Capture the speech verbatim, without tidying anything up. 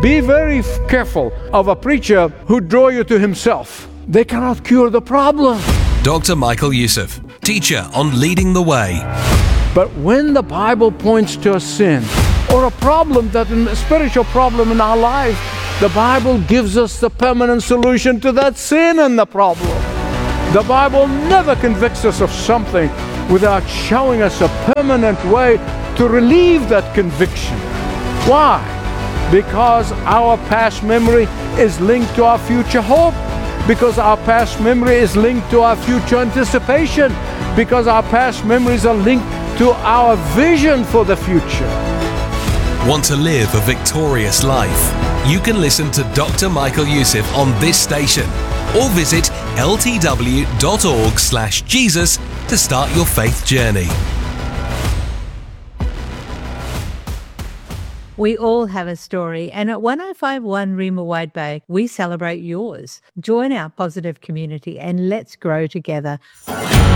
Be very f- careful of a preacher who draw you to himself. They cannot cure the problem. Doctor Michael Youssef, teacher on Leading the Way. But when the Bible points to a sin or a problem, that a spiritual problem in our life, the Bible gives us the permanent solution to that sin and the problem. The Bible never convicts us of something without showing us a permanent way to relieve that conviction. Why? Because our past memory is linked to our future hope. Because our past memory is linked to our future anticipation. Because our past memories are linked to our vision for the future. Want to live a victorious life? You can listen to Doctor Michael Youssef on this station or visit l t w dot org slash Jesus to start your faith journey. We all have a story, and at one oh five one Rima Wide Bay, we celebrate yours. Join our positive community and let's grow together.